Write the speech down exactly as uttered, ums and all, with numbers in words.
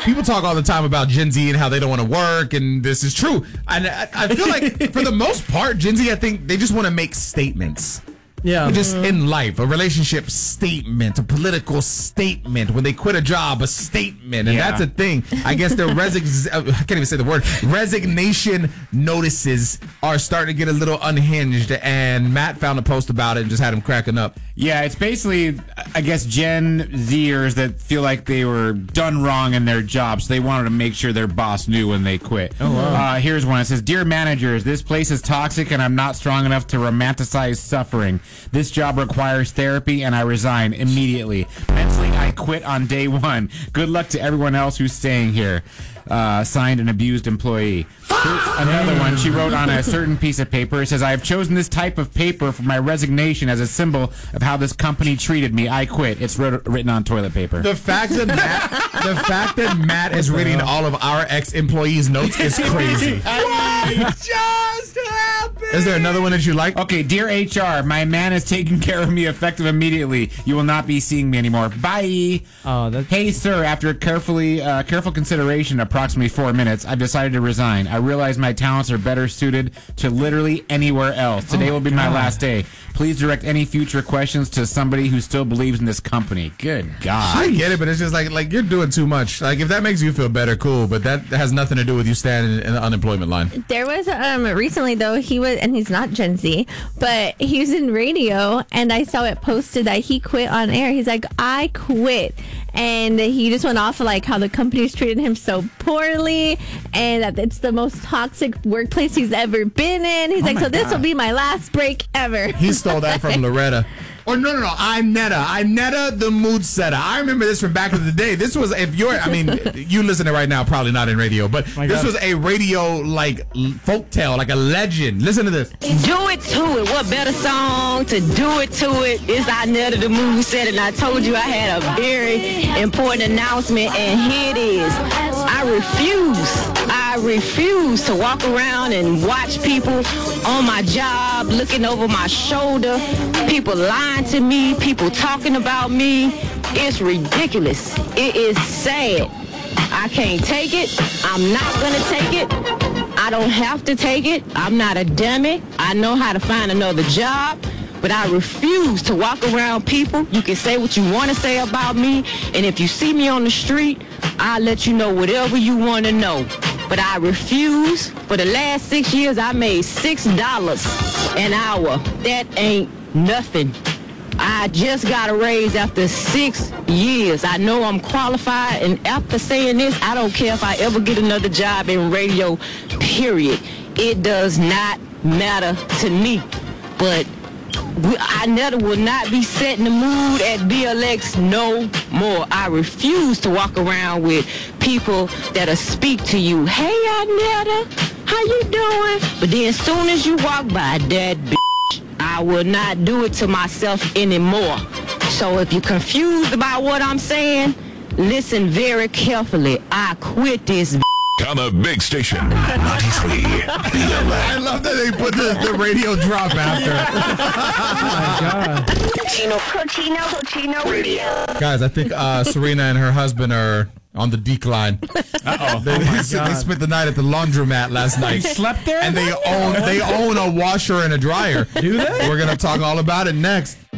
people talk all the time about Gen Z and how they don't want to work, and this is true. And I, I feel like for the most part, Gen Z, I think they just want to make statements. Yeah. Just in life, a relationship statement, a political statement. When they quit a job, a statement. And Yeah. that's a thing. I guess their resig- I can't even say the word. Resignation notices are starting to get a little unhinged. And Matt found a post about it and just had him cracking up. Yeah, it's basically, I guess, Gen Zers that feel like they were done wrong in their jobs. So they wanted to make sure their boss knew when they quit. Oh, wow. Uh, here's one. It says, "Dear managers, this place is toxic and I'm not strong enough to romanticize suffering. This job requires therapy and I resign immediately. Mentally, I quit on day one. Good luck to everyone else who's staying here." Uh, signed, an abused employee. Here's another one. She wrote on a certain piece of paper. It says, "I have chosen this type of paper for my resignation as a symbol of how this company treated me. I quit." It's wrote, written on toilet paper. The fact that Matt, the fact that Matt is reading all of our ex-employees' notes is crazy. What just happened? Is there another one that you like? Okay, dear H R, my man is taking care of me effective immediately. You will not be seeing me anymore. Bye. Oh, that's... Hey, sir, after carefully uh, careful consideration, approximately four minutes, I've decided to resign. I realize my talents are better suited to literally anywhere else. Today Oh will be God. my last day. Please direct any future questions to somebody who still believes in this company. Good God. I get it, but it's just like like you're doing too much. Like if that makes you feel better, cool. But that has nothing to do with you standing in the unemployment line. There was um recently though he was, and he's not Gen Z, but he was in radio, and I saw it posted that he quit on air. He's like, "I quit," and he just went off of like how the company's treated him so poorly, and that it's the most toxic workplace he's ever been in. He's Oh like, my "So this will God. be my last break ever." He stole that from Loretta. Or no, no, no. Inetta. Inetta the mood setter. I remember this from back in the day. This was, if you're, I mean, you listening right now, probably not in radio, but My this God. was a radio, like, folk tale, like a legend. Listen to this. Do it to it. What better song to do it to it? It's Inetta the Mood Setter, and I told you I had a very important announcement, and here it is. I refuse. I refuse to walk around and watch people on my job looking over my shoulder, people lying to me, people talking about me. It's ridiculous. It is sad. I can't take it. I'm not going to take it. I don't have to take it. I'm not a dummy. I know how to find another job. But I refuse to walk around people. You can say what you want to say about me. And if you see me on the street, I'll let you know whatever you want to know. But I refuse. For the last six years, I made six dollars an hour. That ain't nothing. I just got a raise after six years. I know I'm qualified, and after saying this, I don't care if I ever get another job in radio, period. It does not matter to me. But I never will not be setting the mood at B L X no more. I refuse to walk around with people that'll speak to you. "Hey, Anetta, how you doing?" But then as soon as you walk by, that bitch, I will not do it to myself anymore. So if you're confused about what I'm saying, listen very carefully. I quit this bitch. On a big station, ninety-three B L X. I love that they put the, the radio drop after. Cochino, Cochino, Cochino Radio. Guys, I think uh, Serena and her husband are on the decline. Uh-oh. They, they spent the night at the laundromat last night. Slept there? And they own they own a washer and a dryer. Do they? We're gonna talk all about it next.